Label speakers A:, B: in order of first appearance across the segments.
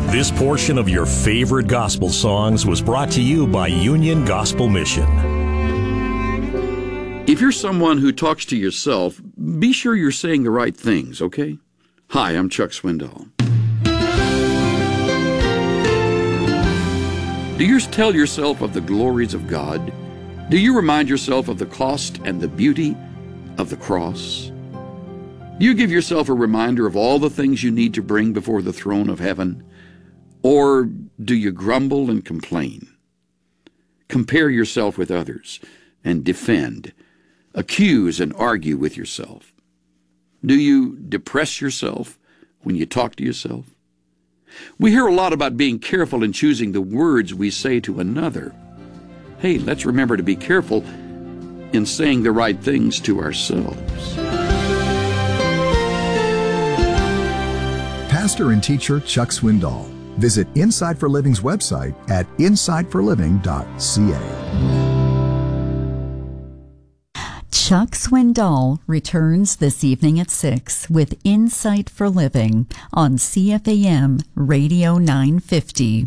A: This portion of your favorite gospel songs was brought to you by Union Gospel Mission.
B: If you're someone who talks to yourself, be sure you're saying the right things, okay? Hi, I'm Chuck Swindoll. Do you tell yourself of the glories of God? Do you remind yourself of the cost and the beauty of the cross? Do you give yourself a reminder of all the things you need to bring before the throne of heaven? Or do you grumble and complain? Compare yourself with others and defend, accuse and argue with yourself. Do you depress yourself when you talk to yourself? We hear a lot about being careful in choosing the words we say to another. Hey, let's remember to be careful in saying the right things to ourselves.
C: Pastor and teacher Chuck Swindoll. Visit Insight for Living's website at insightforliving.ca.
D: Chuck Swindoll returns this evening at 6 with Insight for Living on CFAM Radio 950.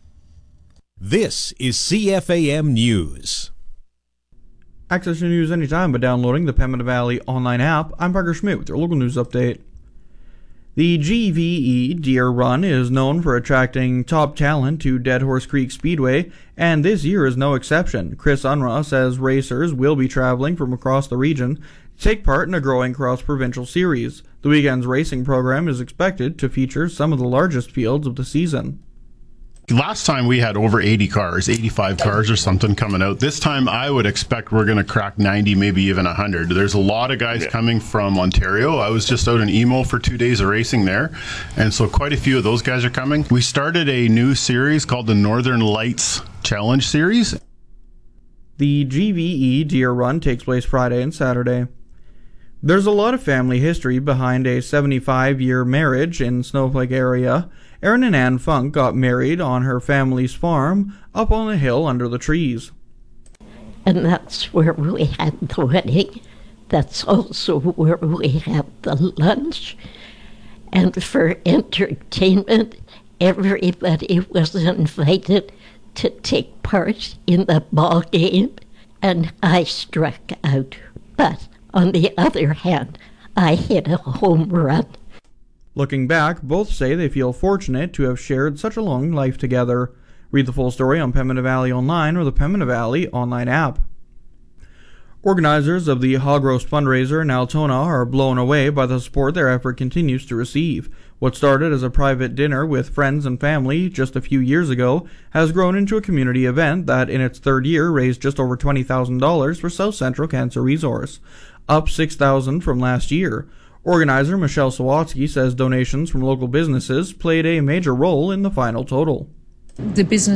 E: This is CFAM News.
F: Access your news anytime by downloading the Pembina Valley online app. I'm Parker Schmidt with your local news update. The GVE Deer Run is known for attracting top talent to Dead Horse Creek Speedway, and this year is no exception. Chris Unruh says racers will be traveling from across the region to take part in a growing cross-provincial series. The weekend's racing program is expected to feature some of the largest fields of the season.
G: Last time we had over 80 cars, 85 cars or something coming out. This time I would expect we're going to crack 90, maybe even 100. There's a lot of guys coming from Ontario. I was just out in Emo for 2 days of racing there, and so quite a few of those guys are coming. We started a new series called the Northern Lights Challenge Series.
F: The GVE Deer Run takes place Friday and Saturday. There's a lot of family history behind a 75-year marriage in Snowflake area. Aaron and Ann Funk got married on her family's farm up on the hill under the trees.
H: And that's where we had the wedding. That's also where we had the lunch. And for entertainment, everybody was invited to take part in the ball game, and I struck out. But on the other hand, I hit a home run.
F: Looking back, both say they feel fortunate to have shared such a long life together. Read the full story on Pembina Valley Online or the Pembina Valley online app. Organizers of the Hog Roast fundraiser in Altona are blown away by the support their effort continues to receive. What started as a private dinner with friends and family just a few years ago has grown into a community event that in its third year raised just over $20,000 for South Central Cancer Resource, up $6,000 from last year. Organizer Michelle Sawatsky says donations from local businesses played a major role in the final total.
I: The business